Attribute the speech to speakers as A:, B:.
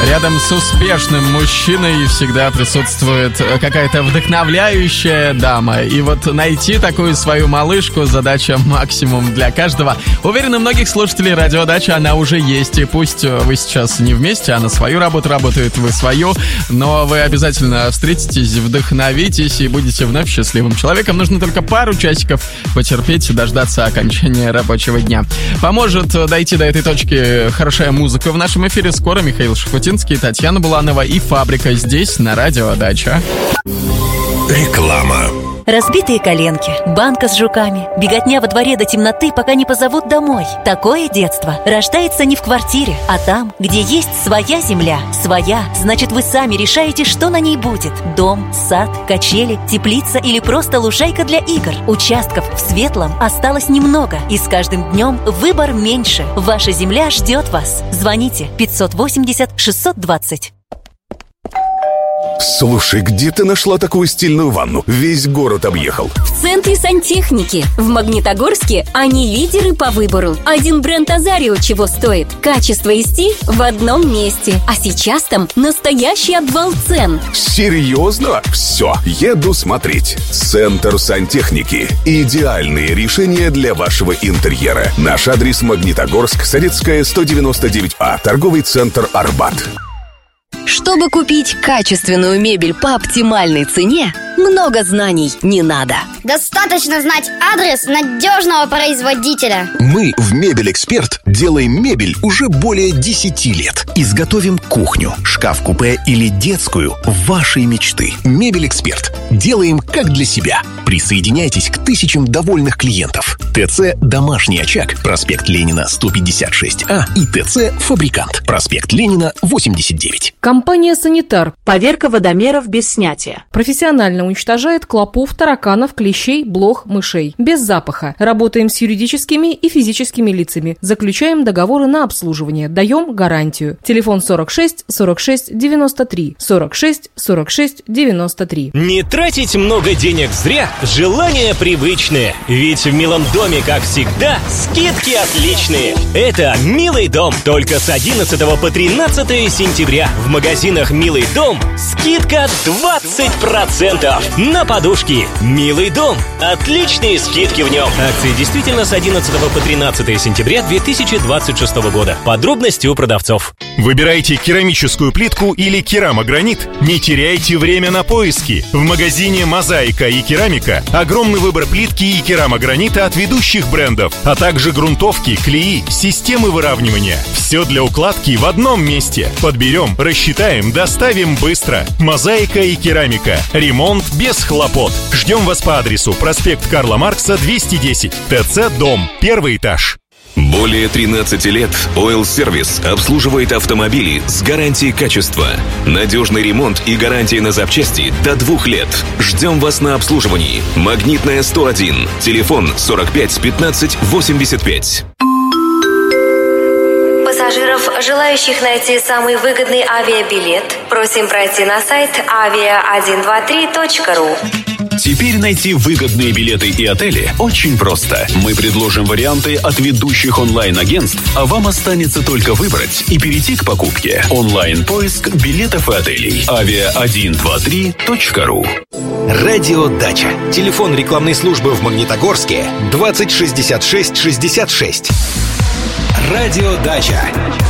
A: Рядом с успешным мужчиной всегда присутствует какая-то вдохновляющая дама. И вот найти такую свою малышку — задача максимум для каждого. Уверен, у многих слушателей «Радио Дача» она уже есть. И пусть вы сейчас не вместе, а на свою работу работает, вы свою, но вы обязательно встретитесь, вдохновитесь и будете вновь счастливым человеком. Нужно только пару часиков потерпеть и дождаться окончания рабочего дня. Поможет дойти до этой точки хорошая музыка в нашем эфире. Скоро Михаил Шафутинский, Татьяна Буланова и «Фабрика» здесь, на Радио Дача.
B: Реклама.
C: Разбитые коленки, банка с жуками, беготня во дворе до темноты, пока не позовут домой. Такое детство рождается не в квартире, а там, где есть своя земля. Своя, значит, вы сами решаете, что на ней будет. Дом, сад, качели, теплица или просто лужайка для игр. Участков в Светлом осталось немного, и с каждым днем выбор меньше. Ваша земля ждет вас. Звоните 580-620.
B: Слушай, где ты нашла такую стильную ванну? Весь город объехал.
D: В центре сантехники. В Магнитогорске они лидеры по выбору. Один бренд Азарио чего стоит. Качество и стиль в одном месте. А сейчас там настоящий обвал цен.
B: Серьезно? Все, еду смотреть. Центр сантехники. Идеальные решения для вашего интерьера. Наш адрес: Магнитогорск, Советская, 199А. Торговый центр «Арбат».
D: Чтобы купить качественную мебель по оптимальной цене, много знаний не надо.
E: Достаточно знать адрес надежного производителя.
F: Мы в «Мебель-Эксперт» делаем мебель уже более 10 лет. Изготовим кухню, шкаф-купе или детскую вашей мечты. «Мебель-Эксперт». Делаем как для себя. Присоединяйтесь к тысячам довольных клиентов. ТЦ «Домашний очаг», проспект Ленина, 156А, и ТЦ «Фабрикант», проспект Ленина, 89.
G: Компания «Санитар». Поверка водомеров без снятия. Профессионально уничтожает клопов, тараканов, клещей, блох, мышей. Без запаха. Работаем с юридическими и физическими лицами. Заключаем договоры на обслуживание. Даем гарантию. Телефон 46 46 93. 46 46 93.
H: Не тратить много денег зря. Желания привычные. Ведь в «Милом доме», как всегда, скидки отличные. Это «Милый дом». Только с 11 по 13 сентября в магазинах «Милый дом» скидка 20% на подушки. «Милый дом». Отличные скидки в нем. Акции действительно с 11 по 13 сентября 2026 года. Подробности у продавцов.
I: Выбирайте керамическую плитку или керамогранит? Не теряйте время на поиски. В магазине «Мозаика» и «Керамика» огромный выбор плитки и керамогранита от ведущих брендов, а также грунтовки, клеи, системы выравнивания. Все для укладки в одном месте. Подберем, рассчитаем, доставим быстро. «Мозаика» и «Керамика». Ремонт без хлопот. Ждем вас по адресу: проспект Карла Маркса, 210, ТЦ «Дом», 1 этаж.
B: Более 13 лет Oil Service обслуживает автомобили с гарантией качества. Надежный ремонт и гарантия на запчасти до 2 лет. Ждем вас на обслуживании. Магнитная, 101. Телефон 45 15 85.
C: Пассажиров, желающих найти самый выгодный авиабилет, просим пройти на сайт avia123.ru.
J: Теперь найти выгодные билеты и отели очень просто. Мы предложим варианты от ведущих онлайн-агентств, а вам останется только выбрать и перейти к покупке. Онлайн-поиск билетов и отелей. avia123.ru.
F: Радио Дача. Телефон рекламной службы в Магнитогорске 20 66 66. Радио Дача.